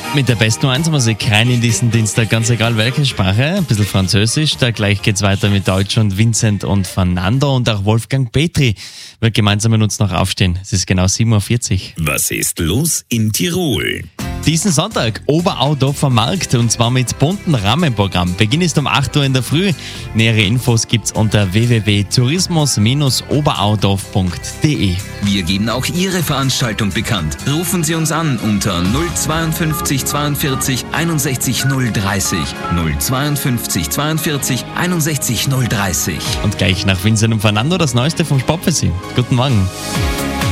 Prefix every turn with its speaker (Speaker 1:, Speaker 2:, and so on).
Speaker 1: Mit der besten Musik rein in diesen Dienstag, ganz egal welche Sprache, ein bisschen Französisch, da gleich geht's weiter mit Deutsch und Vincent und Fernando und auch Wolfgang Petri wird gemeinsam mit uns noch aufstehen. Es ist genau 7:40 Uhr.
Speaker 2: Was ist los in Tirol?
Speaker 1: Diesen Sonntag Oberaudorfer Markt und zwar mit bunten Rahmenprogramm. Beginn ist um 8 Uhr in der Früh. Nähere Infos gibt's unter www.tourismus-oberaudorf.de.
Speaker 3: Wir geben auch Ihre Veranstaltung bekannt. Rufen Sie uns an unter 052 42 61 030. 052 42 61 030.
Speaker 1: Und gleich nach Vincent und Fernando das Neueste vom Sport für Sie. Guten Morgen.